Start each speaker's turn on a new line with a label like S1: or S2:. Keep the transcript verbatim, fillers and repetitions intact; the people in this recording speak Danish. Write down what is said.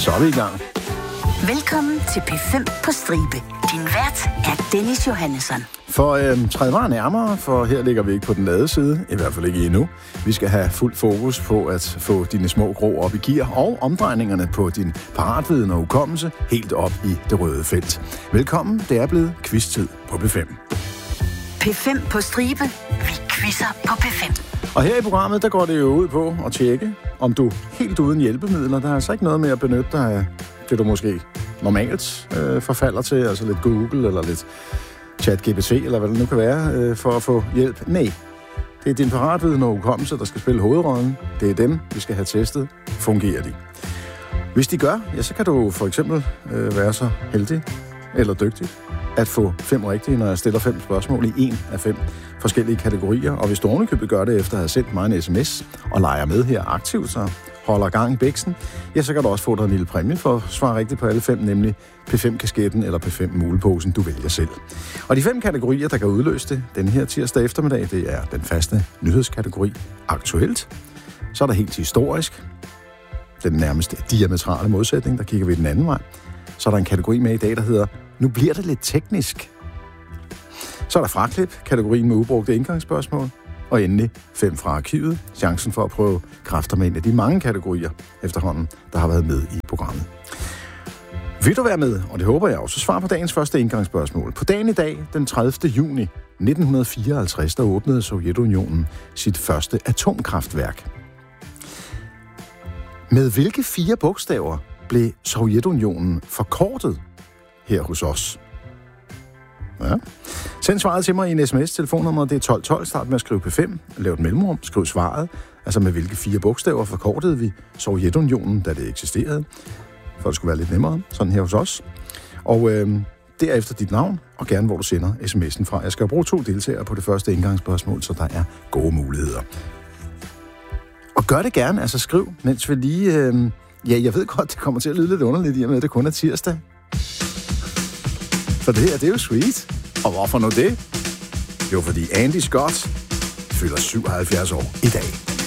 S1: Så er vi i gang.
S2: Velkommen til P fem på stribe. Din vært er Dennis Johannesson.
S1: For øh, træd var nærmere, for her ligger vi ikke på den lade side, i hvert fald ikke endnu. Vi skal have fuld fokus på at få dine små grå op i gear, og omdrejningerne på din paratviden og hukommelse helt op i det røde felt. Velkommen, det er blevet quiz-tid på P fem.
S2: P fem på stribe. Vi quizzer på P fem.
S1: Og her i programmet, der går det jo ud på at tjekke, om du helt uden hjælpemidler, der er altså ikke noget med at benytte dig af det, du måske normalt øh, forfalder til, altså lidt Google eller lidt ChatGPT, eller hvad det nu kan være, øh, for at få hjælp. Nej, det er din paratviden og hukommelse, der skal spille hovedrollen. Det er dem, vi skal have testet. Fungerer de? Hvis de gør, ja, så kan du for eksempel øh, være så heldig eller dygtig at få fem rigtige, når jeg stiller fem spørgsmål i en af fem forskellige kategorier. Og hvis du ovenikøbet gør det efter at have sendt mig en sms og leger med her aktivt, så holder gang i bæksen, ja, så kan du også få dig en lille præmie for at svare rigtigt på alle fem, nemlig P fem-kasketten eller P fem-muleposen, du vælger selv. Og de fem kategorier, der kan udløse det den her tirsdag eftermiddag, det er den faste nyhedskategori Aktuelt. Så er der helt historisk, den nærmeste diametrale modsætning, der kigger vi den anden vej. Så er der en kategori med i dag, der hedder Nu bliver det lidt teknisk. Så er der fraklip, kategorien med ubrugte indgangsspørgsmål. Og endelig fem fra arkivet, chancen for at prøve kræfter med en af de mange kategorier efterhånden, der har været med i programmet. Vil du være med, og det håber jeg også, svar på dagens første indgangsspørgsmål. På dagen i dag, den tredivte juni nitten fireoghalvtreds, der åbnede Sovjetunionen sit første atomkraftværk. Med hvilke fire bogstaver blev Sovjetunionen forkortet her hos os? Ja. Send svaret til mig i en sms. Telefonnummeret det er tolv tolv. Start med at skrive P fem. Lav et mellemrum. Skriv svaret. Altså med hvilke fire bogstaver forkortede vi Sovjetunionen, da det eksisterede. For det skulle være lidt nemmere. Sådan her hos os. Og øh, derefter dit navn, og gerne hvor du sender sms'en fra. Jeg skal jo bruge to deltagere på det første indgangsspørgsmål, så der er gode muligheder. Og gør det gerne. Altså skriv, mens vi lige... Øh, ja, jeg ved godt, det kommer til at lyde lidt underligt i og med, at det kun er tirsdag. For det her, det er jo sweet. Og hvorfor nu det? Jo, fordi Andy Scott fylder syvoghalvfjerds år i dag.